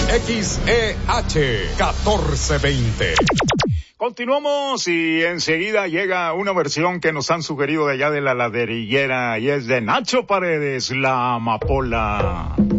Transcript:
XEH 1420. Continuamos y enseguida llega una versión que nos han sugerido de allá de la ladrillera y es de Nacho Paredes, La Amapola.